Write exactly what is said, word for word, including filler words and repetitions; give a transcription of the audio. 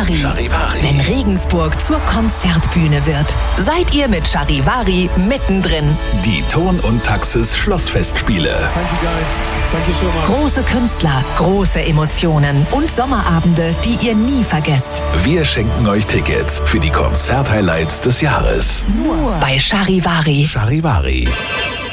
Charivari. Charivari. Wenn Regensburg zur Konzertbühne wird, seid ihr mit Charivari mittendrin. Die Ton und Taxis Schlossfestspiele. Thank you guys. Thank you so much. Große Künstler, große Emotionen und Sommerabende, die ihr nie vergesst. Wir schenken euch Tickets für die Konzerthighlights des Jahres. Nur bei Charivari. Charivari.